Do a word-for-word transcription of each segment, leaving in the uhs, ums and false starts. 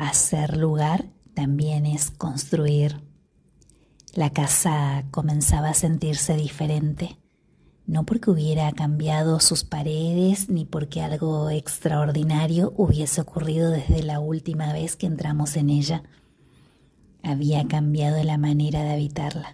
Hacer lugar también es construir. La casa comenzaba a sentirse diferente, no porque hubiera cambiado sus paredes ni porque algo extraordinario hubiese ocurrido desde la última vez que entramos en ella. Había cambiado la manera de habitarla.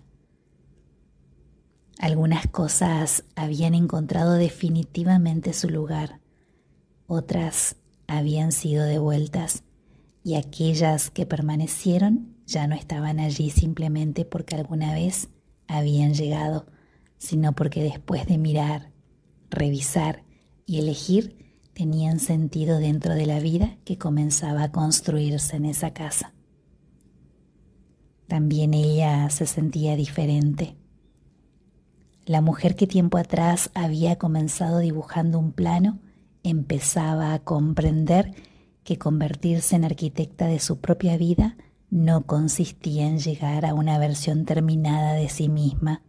Algunas cosas habían encontrado definitivamente su lugar, otras habían sido devueltas y aquellas que permanecieron ya no estaban allí simplemente porque alguna vez habían llegado, sino porque después de mirar, revisar y elegir, tenían sentido dentro de la vida que comenzaba a construirse en esa casa. También ella se sentía diferente. La mujer que tiempo atrás había comenzado dibujando un plano empezaba a comprender que convertirse en arquitecta de su propia vida no consistía en llegar a una versión terminada de sí misma.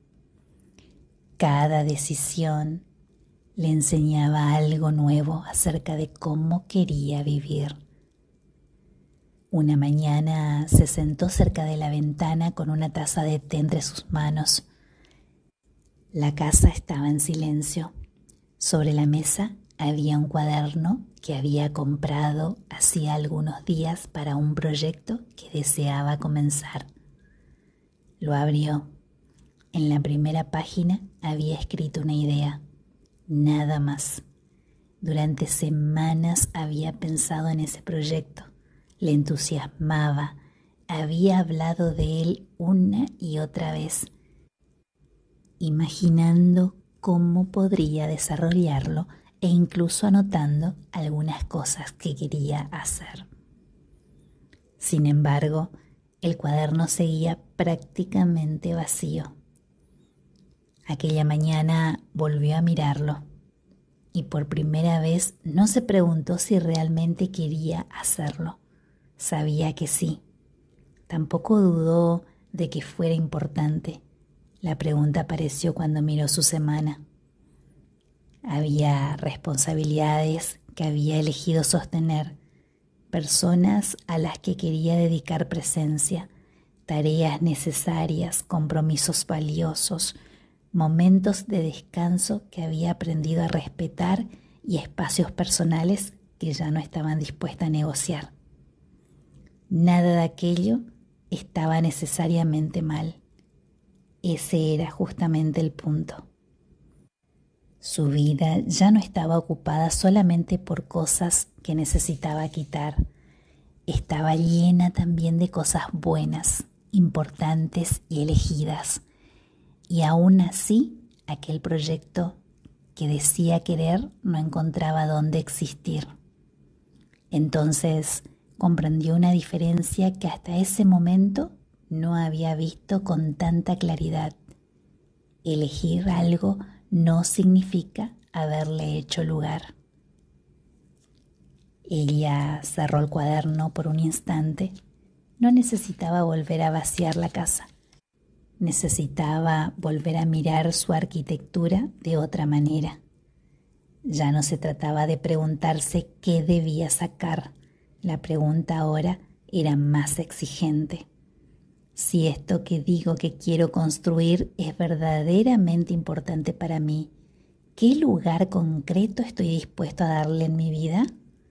Cada decisión le enseñaba algo nuevo acerca de cómo quería vivir. Una mañana se sentó cerca de la ventana con una taza de té entre sus manos. La casa estaba en silencio. Sobre la mesa había un cuaderno que había comprado hacía algunos días para un proyecto que deseaba comenzar. Lo abrió. En la primera página había escrito una idea, nada más. Durante semanas había pensado en ese proyecto, le entusiasmaba, había hablado de él una y otra vez, imaginando cómo podría desarrollarlo e incluso anotando algunas cosas que quería hacer. Sin embargo, el cuaderno seguía prácticamente vacío. Aquella mañana volvió a mirarlo y por primera vez no se preguntó si realmente quería hacerlo. Sabía que sí. Tampoco dudó de que fuera importante. La pregunta apareció cuando miró su semana. Había responsabilidades que había elegido sostener, personas a las que quería dedicar presencia, tareas necesarias, compromisos valiosos, momentos de descanso que había aprendido a respetar y espacios personales que ya no estaban dispuesta a negociar. Nada de aquello estaba necesariamente mal. Ese era justamente el punto. Su vida ya no estaba ocupada solamente por cosas que necesitaba quitar. Estaba llena también de cosas buenas, importantes y elegidas. Y aún así, aquel proyecto que decía querer no encontraba dónde existir. Entonces comprendió una diferencia que hasta ese momento no había visto con tanta claridad. Elegir algo no significa haberle hecho lugar. Ella cerró el cuaderno por un instante. No necesitaba volver a vaciar la casa. Necesitaba volver a mirar su arquitectura de otra manera. Ya no se trataba de preguntarse qué debía sacar. La pregunta ahora era más exigente. Si esto que digo que quiero construir es verdaderamente importante para mí, ¿qué lugar concreto estoy dispuesto a darle en mi vida?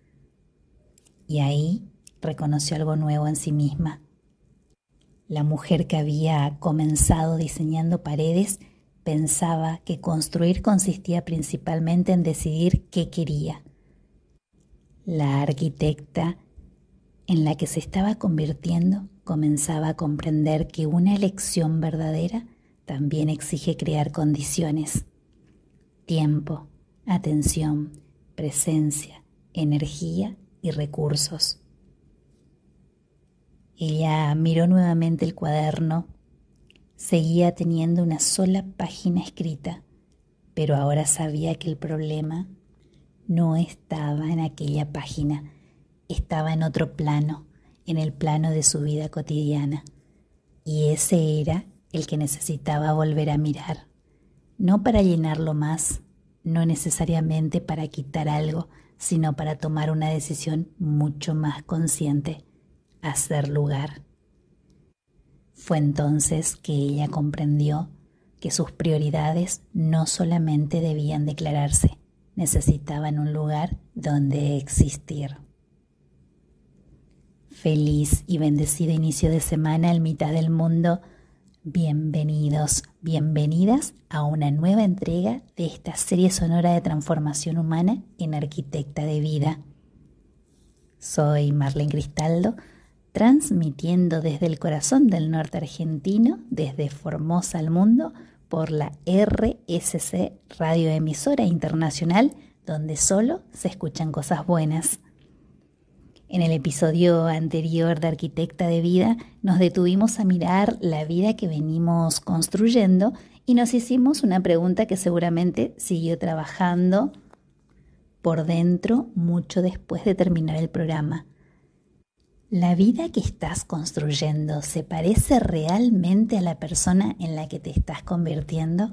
Y ahí reconoció algo nuevo en sí misma. La mujer que había comenzado diseñando paredes pensaba que construir consistía principalmente en decidir qué quería. La arquitecta en la que se estaba convirtiendo comenzaba a comprender que una elección verdadera también exige crear condiciones, tiempo, atención, presencia, energía y recursos. Ella miró nuevamente el cuaderno. Seguía teniendo una sola página escrita, pero ahora sabía que el problema no estaba en aquella página, estaba en otro plano, en el plano de su vida cotidiana. Y ese era el que necesitaba volver a mirar, no para llenarlo más, no necesariamente para quitar algo, sino para tomar una decisión mucho más consciente, hacer lugar. Fue entonces que ella comprendió que sus prioridades no solamente debían declararse, necesitaban un lugar donde existir. Feliz y bendecido inicio de semana al mitad del mundo. Bienvenidos, bienvenidas a una nueva entrega de esta serie sonora de transformación humana en Arquitecta de Vida. Soy Marlene Cristaldo, transmitiendo desde el corazón del norte argentino, desde Formosa al mundo, por la R S C Radio Emisora Internacional, donde solo se escuchan cosas buenas. En el episodio anterior de Arquitecta de Vida nos detuvimos a mirar la vida que venimos construyendo y nos hicimos una pregunta que seguramente siguió trabajando por dentro mucho después de terminar el programa. ¿La vida que estás construyendo se parece realmente a la persona en la que te estás convirtiendo?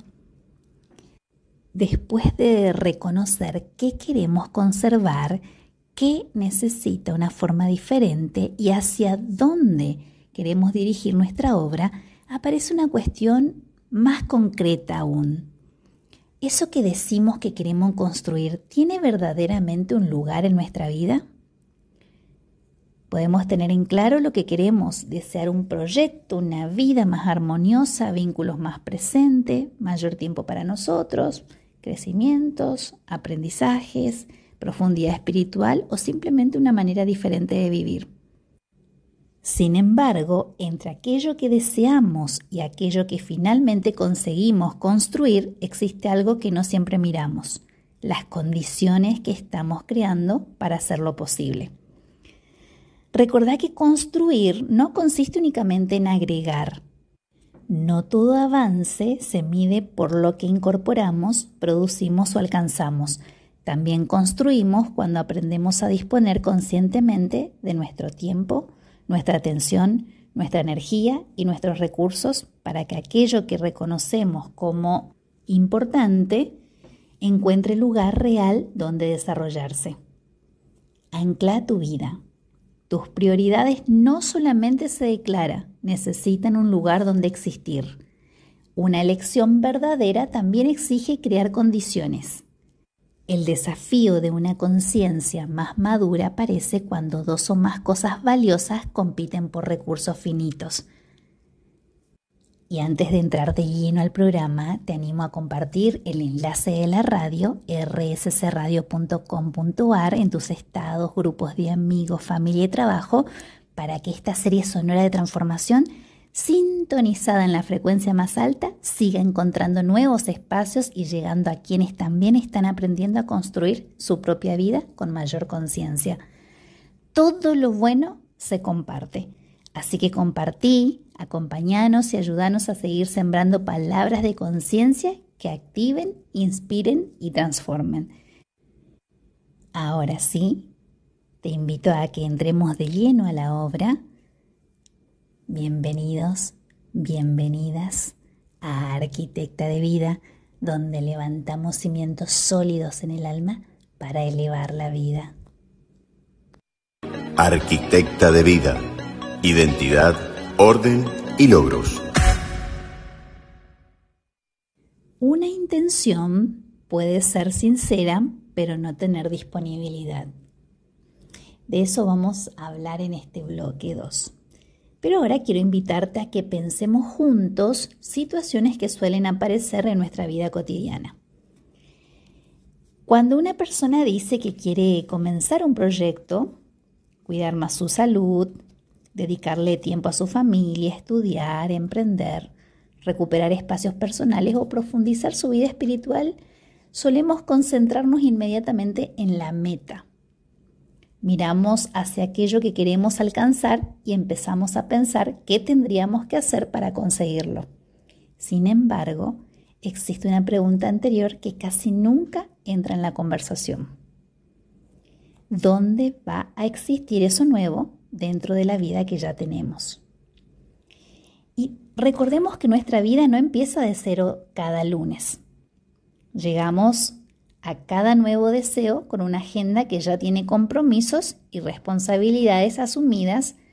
Después de reconocer qué queremos conservar, qué necesita una forma diferente y hacia dónde queremos dirigir nuestra obra, aparece una cuestión más concreta aún. ¿Eso que decimos que queremos construir tiene verdaderamente un lugar en nuestra vida? Podemos tener en claro lo que queremos, desear un proyecto, una vida más armoniosa, vínculos más presentes, mayor tiempo para nosotros, crecimientos, aprendizajes, profundidad espiritual o simplemente una manera diferente de vivir. Sin embargo, entre aquello que deseamos y aquello que finalmente conseguimos construir, existe algo que no siempre miramos: las condiciones que estamos creando para hacerlo posible. Recordá que construir no consiste únicamente en agregar. No todo avance se mide por lo que incorporamos, producimos o alcanzamos. También construimos cuando aprendemos a disponer conscientemente de nuestro tiempo, nuestra atención, nuestra energía y nuestros recursos para que aquello que reconocemos como importante encuentre lugar real donde desarrollarse. Ancla tu vida. Tus prioridades no solamente se declaran, necesitan un lugar donde existir. Una elección verdadera también exige crear condiciones. El desafío de una conciencia más madura aparece cuando dos o más cosas valiosas compiten por recursos finitos. Y antes de entrar de lleno al programa, te animo a compartir el enlace de la radio, r s c radio punto com punto a r, en tus estados, grupos de amigos, familia y trabajo, para que esta serie sonora de transformación, sintonizada en la frecuencia más alta, siga encontrando nuevos espacios y llegando a quienes también están aprendiendo a construir su propia vida con mayor conciencia. Todo lo bueno se comparte, así que compartí, acompáñanos y ayúdanos a seguir sembrando palabras de conciencia que activen, inspiren y transformen. Ahora sí, te invito a que entremos de lleno a la obra. Bienvenidos, bienvenidas a Arquitecta de Vida, donde levantamos cimientos sólidos en el alma para elevar la vida. Arquitecta de Vida, identidad, orden y logros. Una intención puede ser sincera, pero no tener disponibilidad. De eso vamos a hablar en este bloque dos. Pero ahora quiero invitarte a que pensemos juntos situaciones que suelen aparecer en nuestra vida cotidiana. Cuando una persona dice que quiere comenzar un proyecto, cuidar más su salud, dedicarle tiempo a su familia, estudiar, emprender, recuperar espacios personales o profundizar su vida espiritual, solemos concentrarnos inmediatamente en la meta. Miramos hacia aquello que queremos alcanzar y empezamos a pensar qué tendríamos que hacer para conseguirlo. Sin embargo, existe una pregunta anterior que casi nunca entra en la conversación. ¿Dónde va a existir eso nuevo dentro de la vida que ya tenemos? Y recordemos que nuestra vida no empieza de cero cada lunes. Llegamos a cada nuevo deseo con una agenda que ya tiene compromisos y responsabilidades asumidas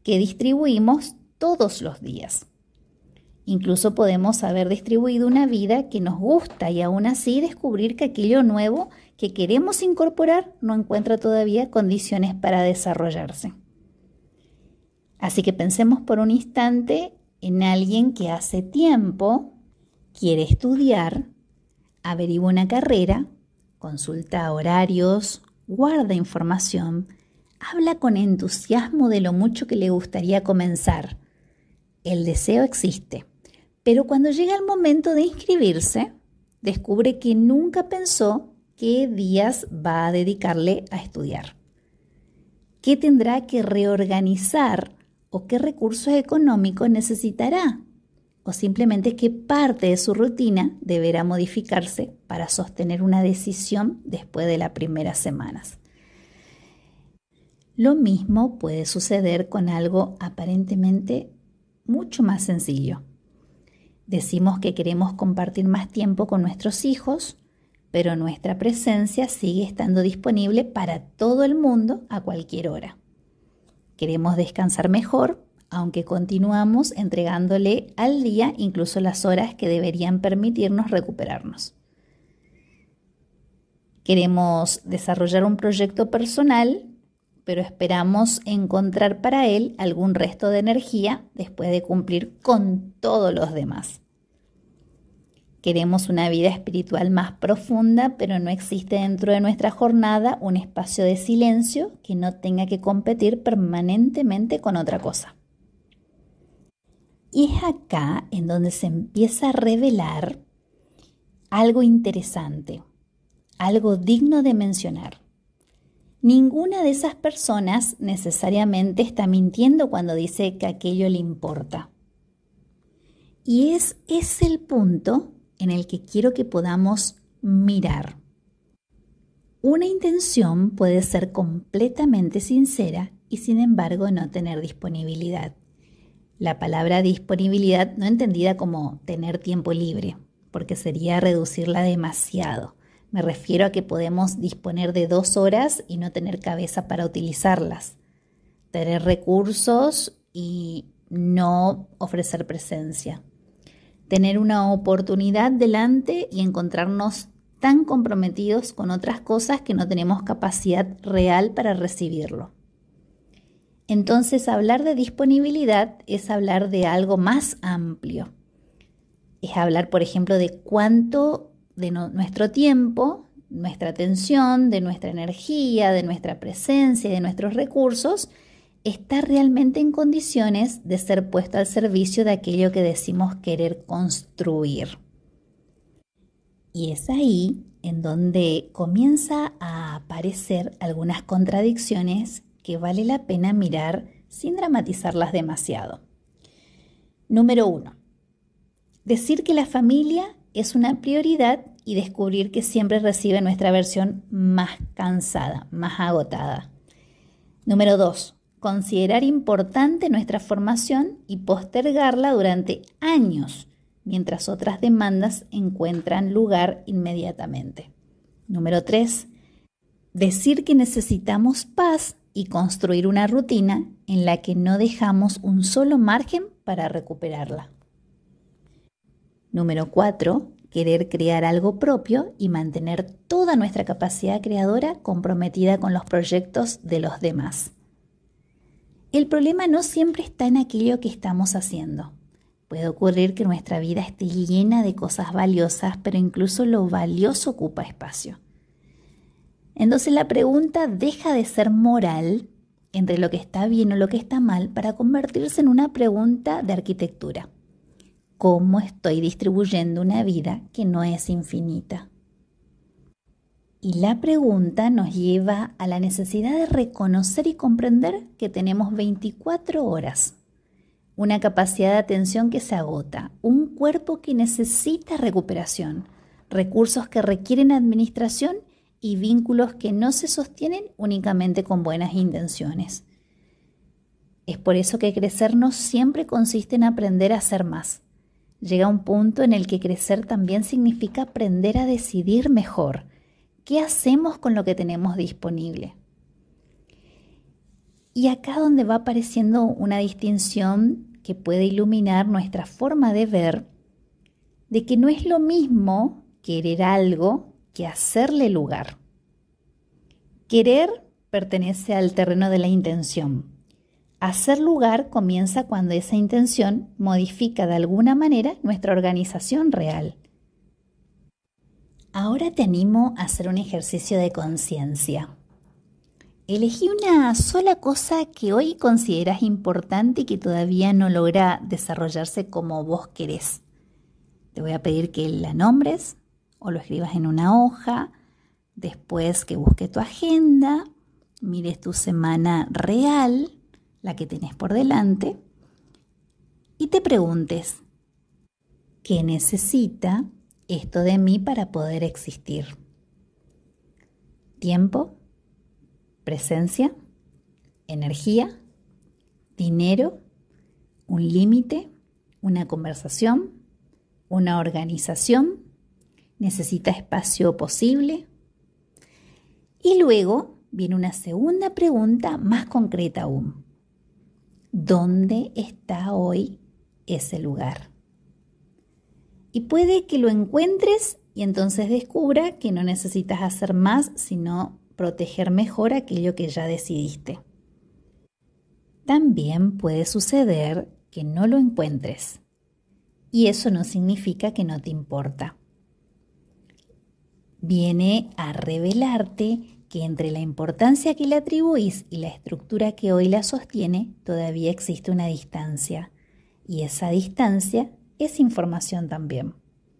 que distribuimos todos los días. Incluso podemos haber distribuido una vida que nos gusta y aún así descubrir que aquello nuevo que queremos incorporar no encuentra todavía condiciones para desarrollarse. Así que pensemos por un instante en alguien que hace tiempo quiere estudiar, averigua una carrera, consulta horarios, guarda información, habla con entusiasmo de lo mucho que le gustaría comenzar. El deseo existe, pero cuando llega el momento de inscribirse, descubre que nunca pensó qué días va a dedicarle a estudiar. ¿Qué tendrá que reorganizar o qué recursos económicos necesitará? O simplemente qué parte de su rutina deberá modificarse para sostener una decisión después de las primeras semanas. Lo mismo puede suceder con algo aparentemente mucho más sencillo. Decimos que queremos compartir más tiempo con nuestros hijos, pero nuestra presencia sigue estando disponible para todo el mundo a cualquier hora. Queremos descansar mejor, aunque continuamos entregándole al día incluso las horas que deberían permitirnos recuperarnos. Queremos desarrollar un proyecto personal, pero esperamos encontrar para él algún resto de energía después de cumplir con todos los demás. Queremos una vida espiritual más profunda, pero no existe dentro de nuestra jornada un espacio de silencio que no tenga que competir permanentemente con otra cosa. Y es acá en donde se empieza a revelar algo interesante, algo digno de mencionar. Ninguna de esas personas necesariamente está mintiendo cuando dice que aquello le importa. Y es, es el punto en el que quiero que podamos mirar. Una intención puede ser completamente sincera y sin embargo no tener disponibilidad. La palabra disponibilidad no entendida como tener tiempo libre, porque sería reducirla demasiado. Me refiero a que podemos disponer de dos horas y no tener cabeza para utilizarlas. Tener recursos y no ofrecer presencia. Tener una oportunidad delante y encontrarnos tan comprometidos con otras cosas que no tenemos capacidad real para recibirlo. Entonces, hablar de disponibilidad es hablar de algo más amplio. Es hablar, por ejemplo, de cuánto de no, nuestro tiempo, nuestra atención, de nuestra energía, de nuestra presencia y de nuestros recursos está realmente en condiciones de ser puesto al servicio de aquello que decimos querer construir. Y es ahí en donde comienza a aparecer algunas contradicciones que vale la pena mirar sin dramatizarlas demasiado. Número uno, decir que la familia es una prioridad y descubrir que siempre recibe nuestra versión más cansada, más agotada. Número dos, considerar importante nuestra formación y postergarla durante años, mientras otras demandas encuentran lugar inmediatamente. Número tres, decir que necesitamos paz y construir una rutina en la que no dejamos un solo margen para recuperarla. Número cuatro, querer crear algo propio y mantener toda nuestra capacidad creadora comprometida con los proyectos de los demás. El problema no siempre está en aquello que estamos haciendo. Puede ocurrir que nuestra vida esté llena de cosas valiosas, pero incluso lo valioso ocupa espacio. Entonces la pregunta deja de ser moral entre lo que está bien o lo que está mal para convertirse en una pregunta de arquitectura. ¿Cómo estoy distribuyendo una vida que no es infinita? Y la pregunta nos lleva a la necesidad de reconocer y comprender que tenemos veinticuatro horas, una capacidad de atención que se agota, un cuerpo que necesita recuperación, recursos que requieren administración y vínculos que no se sostienen únicamente con buenas intenciones. Es por eso que crecer no siempre consiste en aprender a hacer más. Llega un punto en el que crecer también significa aprender a decidir mejor. ¿Qué hacemos con lo que tenemos disponible? Y acá donde va apareciendo una distinción que puede iluminar nuestra forma de ver, de que no es lo mismo querer algo que hacerle lugar. Querer pertenece al terreno de la intención. Hacer lugar comienza cuando esa intención modifica de alguna manera nuestra organización real. Ahora te animo a hacer un ejercicio de conciencia. Elegí una sola cosa que hoy consideras importante y que todavía no logra desarrollarse como vos querés. Te voy a pedir que la nombres o lo escribas en una hoja, después que busques tu agenda, mires tu semana real, la que tenés por delante, y te preguntes, ¿qué necesita esto de mí para poder existir? ¿Tiempo? ¿Presencia? ¿Energía? ¿Dinero? ¿Un límite? ¿Una conversación? ¿Una organización? ¿Necesita espacio posible? Y luego viene una segunda pregunta más concreta aún. ¿Dónde está hoy ese lugar? Y puede que lo encuentres y entonces descubra que no necesitas hacer más sino proteger mejor aquello que ya decidiste. También puede suceder que no lo encuentres y eso no significa que no te importa. Viene a revelarte que entre la importancia que le atribuís y la estructura que hoy la sostiene, todavía existe una distancia. Y esa distancia es información también.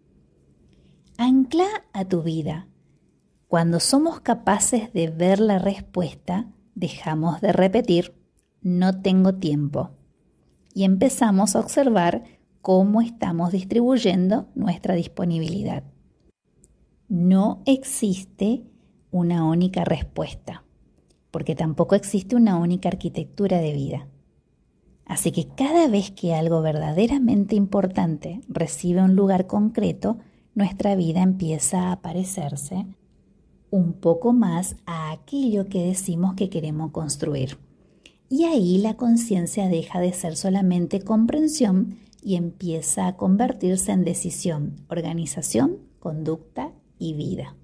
Ancla a tu vida. Cuando somos capaces de ver la respuesta, dejamos de repetir, no tengo tiempo. Y empezamos a observar cómo estamos distribuyendo nuestra disponibilidad. No existe una única respuesta, porque tampoco existe una única arquitectura de vida. Así que cada vez que algo verdaderamente importante recibe un lugar concreto, nuestra vida empieza a parecerse un poco más a aquello que decimos que queremos construir. Y ahí la conciencia deja de ser solamente comprensión y empieza a convertirse en decisión, organización, conducta y vida.